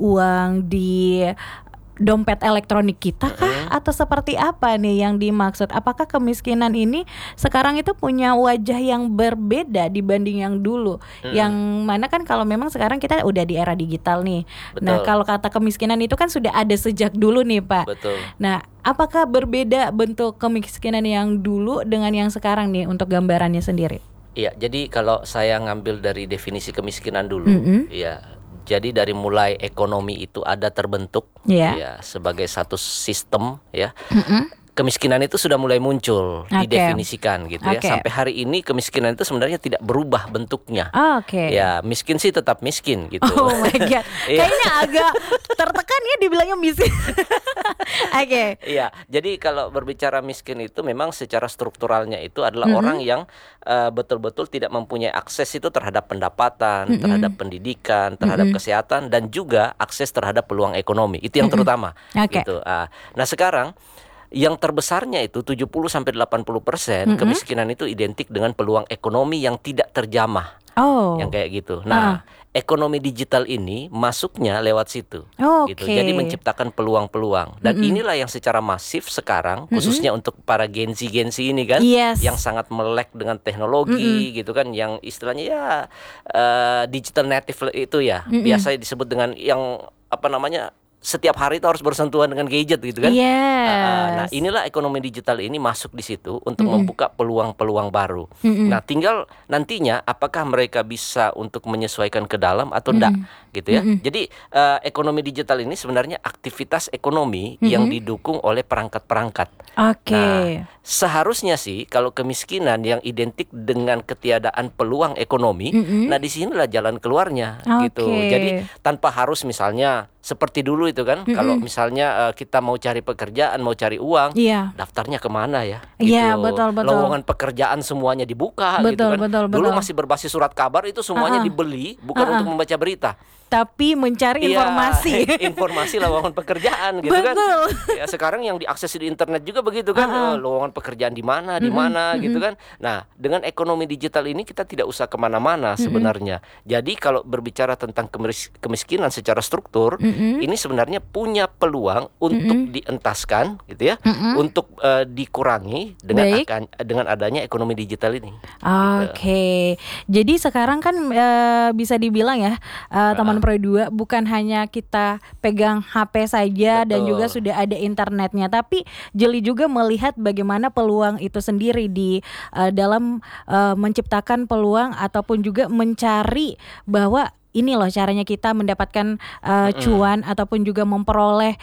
uang di dompet elektronik kita kah? Atau seperti apa nih yang dimaksud? Apakah kemiskinan ini sekarang itu punya wajah yang berbeda dibanding yang dulu? Yang mana kan kalau memang sekarang kita udah di era digital nih. Nah, Betul. kalau kata kemiskinan itu kan sudah ada sejak dulu nih, Pak. Betul. Nah, apakah berbeda bentuk kemiskinan yang dulu dengan yang sekarang nih untuk gambarannya sendiri? Iya, jadi kalau saya ngambil dari definisi kemiskinan dulu, ya, jadi dari mulai ekonomi itu ada terbentuk, Iya. ya, sebagai satu sistem, ya. Kemiskinan itu sudah mulai muncul, didefinisikan gitu ya. Oke. Sampai hari ini kemiskinan itu sebenarnya tidak berubah bentuknya. Oke. Ya, miskin sih tetap miskin gitu. Oh my god, Iya. kayaknya agak tertekan ya dibilangnya miskin. Oke. Iya, jadi kalau berbicara miskin itu memang secara strukturalnya itu adalah orang yang betul-betul tidak mempunyai akses itu terhadap pendapatan, terhadap pendidikan, terhadap kesehatan, dan juga akses terhadap peluang ekonomi. Itu yang terutama. Oke. Gitu. Nah, sekarang yang terbesarnya itu 70-80% kemiskinan itu identik dengan peluang ekonomi yang tidak terjamah. Oh. Yang kayak gitu. Nah, ekonomi digital ini masuknya lewat situ. Gitu. Jadi menciptakan peluang-peluang. Dan inilah yang secara masif sekarang, khususnya untuk para Gen Z ini kan, Yes. yang sangat melek dengan teknologi gitu kan, yang istilahnya ya digital native itu ya, biasa disebut dengan yang apa namanya, setiap hari itu harus bersentuhan dengan gadget gitu kan. Nah, Yes. inilah ekonomi digital ini masuk di situ untuk membuka peluang-peluang baru. Nah, tinggal nantinya apakah mereka bisa untuk menyesuaikan ke dalam atau enggak gitu ya. Jadi ekonomi digital ini sebenarnya aktivitas ekonomi yang didukung oleh perangkat-perangkat. Oke. Nah, seharusnya sih kalau kemiskinan yang identik dengan ketiadaan peluang ekonomi, nah disinilah jalan keluarnya gitu. Oke. Jadi tanpa harus misalnya seperti dulu itu kan, kalau misalnya kita mau cari pekerjaan, mau cari uang, Iya. daftarnya kemana ya? Iya, Gitu. betul. Lowongan pekerjaan semuanya dibuka gitu Betul, kan. betul. Dulu masih berbasis surat kabar, itu semuanya dibeli, bukan untuk membaca berita. Tapi mencari Iya, informasi. informasi lowongan pekerjaan gitu kan. Betul. Ya sekarang yang diakses di internet juga begitu kan, lowongan pekerjaan di mana gitu kan. Nah, dengan ekonomi digital ini kita tidak usah kemana-mana sebenarnya. Jadi kalau berbicara tentang kemiskinan secara struktur, ini sebenarnya punya peluang untuk dientaskan gitu ya, untuk dikurangi dengan adanya ekonomi digital ini. Oke. Jadi sekarang kan bisa dibilang ya, teman Pro 2 bukan hanya kita pegang HP saja dan Betul. juga sudah ada internetnya, tapi jeli juga melihat bagaimana peluang itu sendiri di dalam menciptakan peluang ataupun juga mencari bahwa ini loh caranya kita mendapatkan cuan ataupun juga memperoleh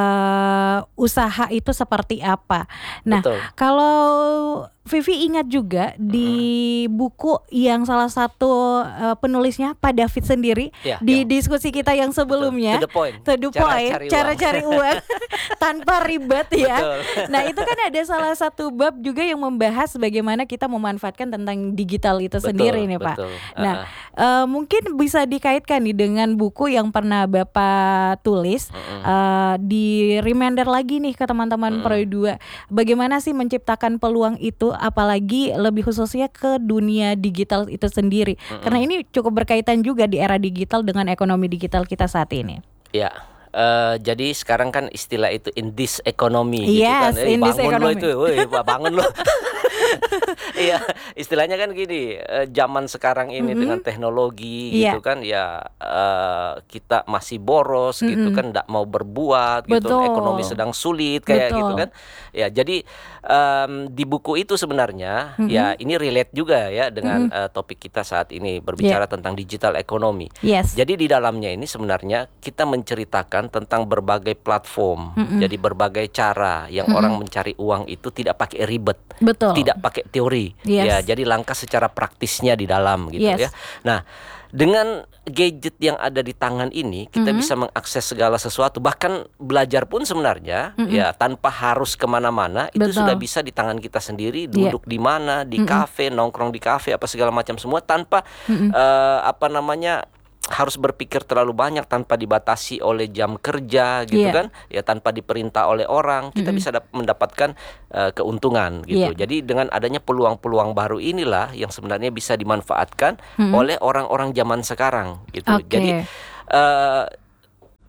usaha itu seperti apa. Nah, Betul. kalau Vivi ingat juga di buku yang salah satu penulisnya Pak David sendiri Ya, di diskusi kita yang sebelumnya, To the point. To the point, cara cari uang tanpa ribet ya. Betul. Nah, itu kan ada salah satu bab juga yang membahas bagaimana kita memanfaatkan tentang digital itu sendiri nih Pak. Betul. Nah, mungkin bisa dikaitkan nih dengan buku yang pernah Bapak tulis, di reminder lagi nih ke teman-teman Pro 2. Bagaimana sih menciptakan peluang itu, apalagi lebih khususnya ke dunia digital itu sendiri. Karena ini cukup berkaitan juga di era digital dengan ekonomi digital kita saat ini. Ya. Jadi sekarang kan istilah itu in this economy Yes, gitu kan. in this Bangun lo economy. itu, bangun lo. Iya, istilahnya kan gini, zaman sekarang ini dengan teknologi gitu kan ya, kita masih boros gitu kan, nggak mau berbuat gitu, Betul. ekonomi sedang sulit kayak Betul. gitu kan. Ya, jadi di buku itu sebenarnya ya ini relate juga ya dengan topik kita saat ini berbicara tentang digital ekonomi. Yes. Jadi di dalamnya ini sebenarnya kita menceritakan tentang berbagai platform, jadi berbagai cara yang orang mencari uang itu tidak pakai ribet, Betul. tidak pakai teori, Yes. ya. Jadi langkah secara praktisnya di dalam gitu Yes. ya. Nah, dengan gadget yang ada di tangan ini kita bisa mengakses segala sesuatu, bahkan belajar pun sebenarnya ya tanpa harus kemana-mana, itu Betul. sudah bisa di tangan kita sendiri, duduk di mana, di kafe, nongkrong di kafe apa segala macam semua tanpa apa namanya harus berpikir terlalu banyak, tanpa dibatasi oleh jam kerja gitu kan ya, tanpa diperintah oleh orang, kita bisa mendapatkan keuntungan gitu. Jadi dengan adanya peluang-peluang baru inilah yang sebenarnya bisa dimanfaatkan oleh orang-orang zaman sekarang gitu. Oke. Jadi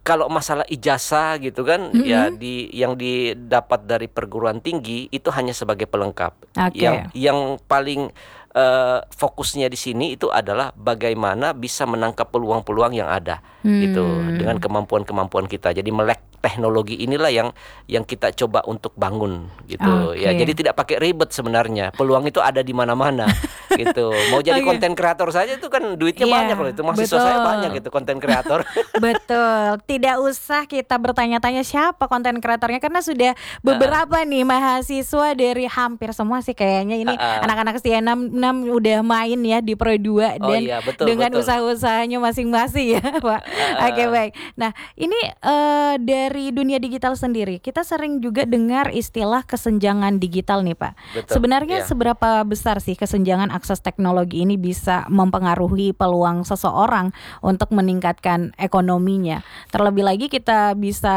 kalau masalah ijazah gitu kan, ya yang didapat dari perguruan tinggi itu hanya sebagai pelengkap. Oke. Yang paling fokusnya di sini itu adalah bagaimana bisa menangkap peluang-peluang yang ada gitu dengan kemampuan-kemampuan kita. Jadi melek teknologi inilah yang kita coba untuk bangun gitu. Ya, Oke. jadi tidak pakai ribet sebenarnya. Peluang itu ada di mana-mana gitu. Mau jadi Oke. konten kreator saja itu kan duitnya Iya, banyak loh itu. Mahasiswa saya betul. banyak gitu konten kreator. Betul, tidak usah kita bertanya-tanya siapa konten kreatornya karena sudah beberapa nih mahasiswa dari hampir semua sih kayaknya ini anak-anak usia 6 udah main ya di Pro 2 Oh dan iya, betul, dengan betul. usaha-usahanya masing-masing ya, Pak. Oke, baik. Nah, ini dari dunia digital sendiri, kita sering juga dengar istilah kesenjangan digital nih, Pak. Betul, Sebenarnya iya. seberapa besar sih kesenjangan akses teknologi ini bisa mempengaruhi peluang seseorang untuk meningkatkan ekonominya? Terlebih lagi kita bisa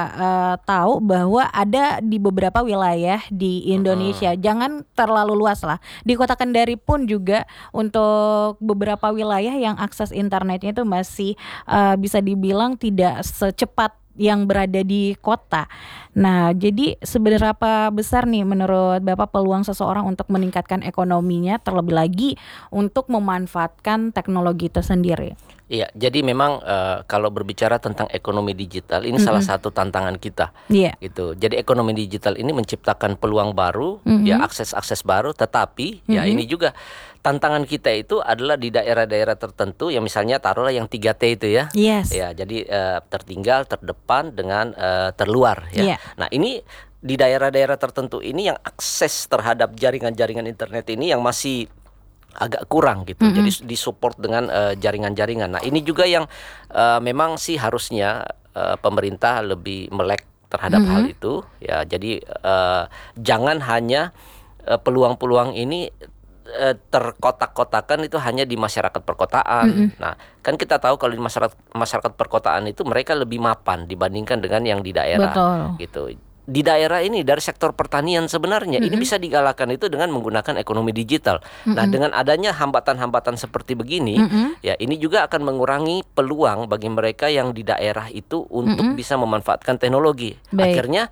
tahu bahwa ada di beberapa wilayah di Indonesia, jangan terlalu luas lah. Di Kota Kendari pun juga untuk beberapa wilayah yang akses internetnya itu masih bisa dibilang tidak secepat yang berada di kota. Nah, jadi seberapa besar nih menurut Bapak peluang seseorang untuk meningkatkan ekonominya, terlebih lagi untuk memanfaatkan teknologi itu sendiri? Iya, jadi memang kalau berbicara tentang ekonomi digital ini salah satu tantangan kita, Iya. gitu. Jadi ekonomi digital ini menciptakan peluang baru, ya akses-akses baru. Tetapi ya ini juga tantangan kita itu adalah di daerah-daerah tertentu, yang misalnya taruhlah yang 3T itu ya, Yes. ya. Jadi tertinggal, terdepan, dengan terluar, ya. Iya. Nah ini di daerah-daerah tertentu ini yang akses terhadap jaringan-jaringan internet ini yang masih agak kurang gitu. Jadi disupport dengan jaringan-jaringan. Nah ini juga yang memang sih harusnya pemerintah lebih melek terhadap hal itu ya. Jadi jangan hanya peluang-peluang ini terkotak-kotakan itu hanya di masyarakat perkotaan. Nah, kan kita tahu kalau di masyarakat perkotaan itu mereka lebih mapan dibandingkan dengan yang di daerah. Betul. Gitu. Di daerah ini dari sektor pertanian sebenarnya ini bisa digalakkan itu dengan menggunakan ekonomi digital. Nah, dengan adanya hambatan-hambatan seperti begini, ya ini juga akan mengurangi peluang bagi mereka yang di daerah itu untuk bisa memanfaatkan teknologi. Baik. Akhirnya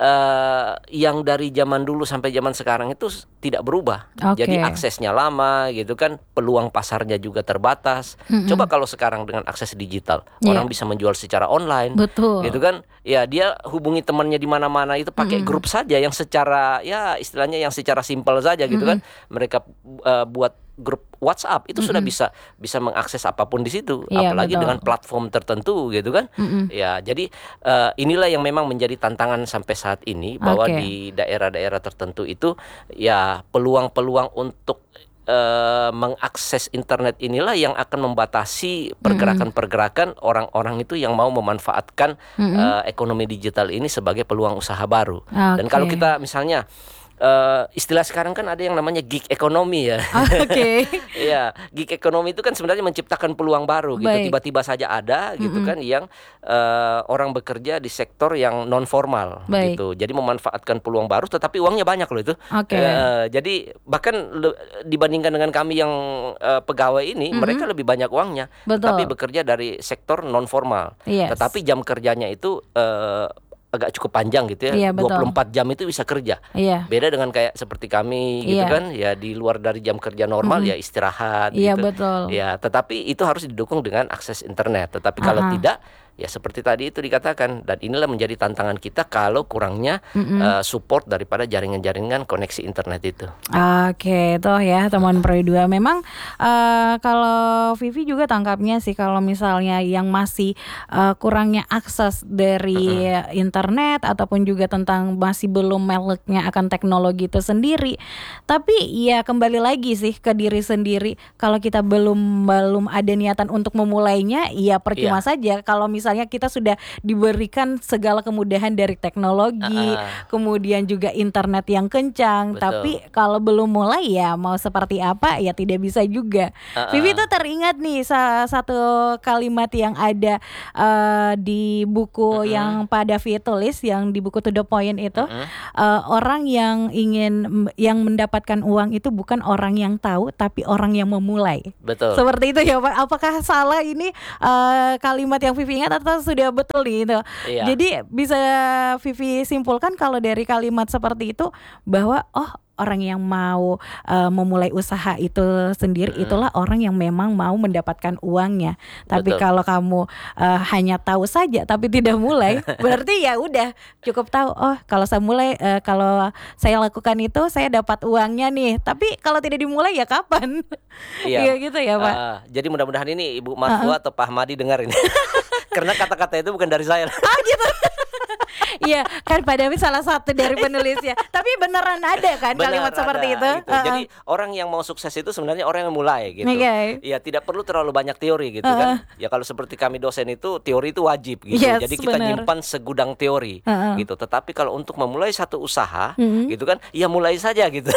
yang dari zaman dulu sampai zaman sekarang itu tidak berubah. Oke. Jadi aksesnya lama gitu kan, peluang pasarnya juga terbatas. Coba kalau sekarang dengan akses digital, orang bisa menjual secara online. Betul. Gitu kan? Ya dia hubungi temannya di mana-mana itu pakai grup saja yang secara ya istilahnya yang secara simpel saja gitu kan. Mereka buat grup WhatsApp itu sudah bisa mengakses apapun di situ, Iya, apalagi betul. dengan platform tertentu gitu kan. Ya, jadi inilah yang memang menjadi tantangan sampai saat ini bahwa Oke. di daerah-daerah tertentu itu ya peluang-peluang untuk mengakses internet inilah yang akan membatasi pergerakan-pergerakan orang-orang itu yang mau memanfaatkan ekonomi digital ini sebagai peluang usaha baru. Dan kalau Oke. kita misalnya istilah sekarang kan ada yang namanya gig ekonomi ya. Oke. Iya, gig ekonomi itu kan sebenarnya menciptakan peluang baru gitu. Baik. Tiba-tiba saja ada gitu kan yang orang bekerja di sektor yang non formal Baik. gitu. Jadi memanfaatkan peluang baru tetapi uangnya banyak loh itu. Oke. Jadi bahkan dibandingkan dengan kami yang pegawai ini, mereka lebih banyak uangnya. Betul. Tapi bekerja dari sektor non formal. Yes. Tetapi jam kerjanya itu agak cukup panjang gitu Iya, ya. betul. 24 jam itu bisa kerja. Iya. Beda dengan kayak seperti kami gitu Iya. kan, ya di luar dari jam kerja normal ya istirahat Iya, gitu. betul. Ya, tetapi itu harus didukung dengan akses internet. Tetapi kalau tidak, ya seperti tadi itu dikatakan, dan inilah menjadi tantangan kita kalau kurangnya support daripada jaringan-jaringan koneksi internet itu. Oke, itu ya teman Pro 2. Memang kalau Vivi juga tangkapnya sih kalau misalnya yang masih kurangnya akses dari internet ataupun juga tentang masih belum meleknya akan teknologi itu sendiri. Tapi ya kembali lagi sih ke diri sendiri. Kalau kita belum ada niatan untuk memulainya, ya percuma saja. Kalau misalnya kita sudah diberikan segala kemudahan dari teknologi, kemudian juga internet yang kencang, Betul. tapi kalau belum mulai ya mau seperti apa ya tidak bisa juga. Vivi tuh teringat nih satu kalimat yang ada di buku yang Pak Davi tulis, yang di buku To The Point itu, orang yang mendapatkan uang itu bukan orang yang tahu tapi orang yang memulai. Betul. Seperti itu ya Pak. Apakah salah ini kalimat yang Vivi ingat atau sudah betul nih itu. Iya. Jadi bisa Vivi simpulkan kalau dari kalimat seperti itu bahwa orang yang mau memulai usaha itu sendiri itulah orang yang memang mau mendapatkan uangnya. Tapi Betul. kalau kamu hanya tahu saja tapi tidak mulai, berarti ya udah cukup tahu kalau saya mulai kalau saya lakukan itu saya dapat uangnya nih. Tapi kalau tidak dimulai ya kapan? Iya gitu ya Pak. Jadi mudah-mudahan ini Ibu Marfua atau Pak Ahmadi dengar ini. Karena kata-kata itu bukan dari saya. Gitu. Iya kan Pak David salah satu dari penulisnya. Tapi beneran ada kan kalimat Benar, seperti ada, itu. gitu. Jadi orang yang mau sukses itu sebenarnya orang yang mulai gitu. Oke. Ya tidak perlu terlalu banyak teori gitu kan. Ya kalau seperti kami dosen itu teori itu wajib gitu. Yes, Jadi kita benar. nyimpan segudang teori gitu. Tetapi kalau untuk memulai satu usaha gitu kan, ya mulai saja gitu.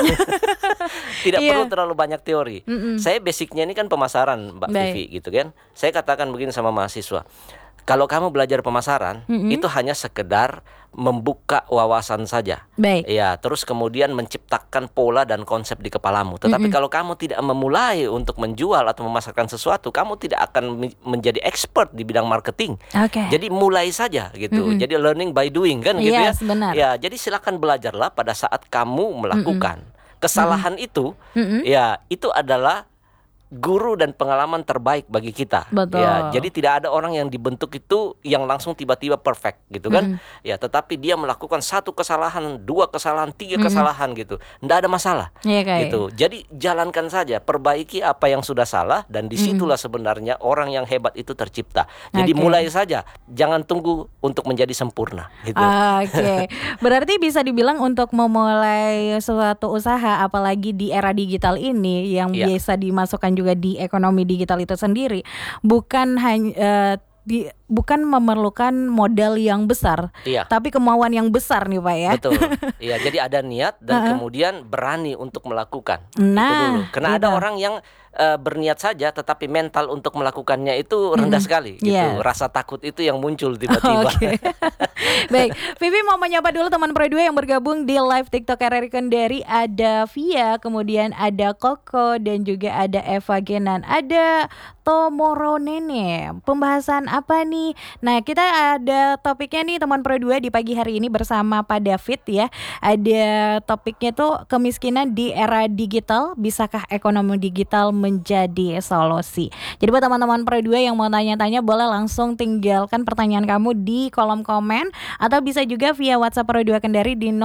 Tidak Iya. perlu terlalu banyak teori. Saya basicnya ini kan pemasaran Mbak Baik. Vivi gitu kan. Saya katakan begini sama mahasiswa. Kalau kamu belajar pemasaran itu hanya sekedar membuka wawasan saja. Baik. Ya, terus kemudian menciptakan pola dan konsep di kepalamu. Tetapi kalau kamu tidak memulai untuk menjual atau memasarkan sesuatu, kamu tidak akan menjadi expert di bidang marketing. Oke. Jadi mulai saja gitu. Jadi learning by doing kan gitu Yes, ya. benar. Ya, jadi silakan belajarlah pada saat kamu melakukan. Kesalahan itu ya itu adalah guru dan pengalaman terbaik bagi kita. Betul. Ya, jadi tidak ada orang yang dibentuk itu yang langsung tiba-tiba perfect gitu kan. Ya, tetapi dia melakukan satu kesalahan, dua kesalahan, tiga kesalahan gitu. Tidak ada masalah. Iya, Kak. Gitu. Jadi jalankan saja, perbaiki apa yang sudah salah dan disitulah sebenarnya orang yang hebat itu tercipta. Jadi Oke. mulai saja, jangan tunggu untuk menjadi sempurna gitu. Oke, berarti bisa dibilang untuk memulai suatu usaha, apalagi di era digital ini yang Iya. biasa dimasukkan juga di ekonomi digital itu sendiri, bukan hanya bukan memerlukan modal yang besar, Iya. tapi kemauan yang besar nih Pak ya. Betul. Iya, jadi ada niat dan kemudian berani untuk melakukan. Itu dulu. Nah, Karena ada itu. orang yang berniat saja tetapi mental untuk melakukannya itu rendah sekali gitu. Iya. Rasa takut itu yang muncul tiba-tiba. Oke. Baik, Vivi mau menyapa dulu teman Pro 2 yang bergabung di live TikTok RRI Kendari. Ada Via, kemudian ada Koko dan juga ada Eva Genan, ada Tomoro Nene. Pembahasan apa nih? Nah, kita ada topiknya nih teman Pro 2 di pagi hari ini bersama Pak David ya. Ada topiknya tuh kemiskinan di era digital, bisakah ekonomi digital menjadi solusi? Jadi buat teman-teman Pro 2 yang mau tanya-tanya boleh langsung tinggalkan pertanyaan kamu di kolom komen atau bisa juga via WhatsApp Pro 2 Kendari di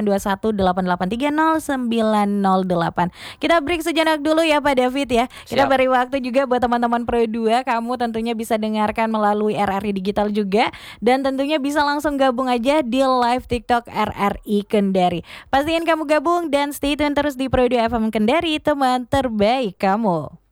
082188300908. Kita break sejenak dulu ya Pak David ya. Kita Siap. beri waktu juga buat teman-teman Pro 2, kamu tentunya bisa dengarkan melalui RRI Digital juga dan tentunya bisa langsung gabung aja di live TikTok RRI Kendari. Pastiin kamu gabung dan stay tune terus di Pro 2 FM Kendari, teman terbaik kamu.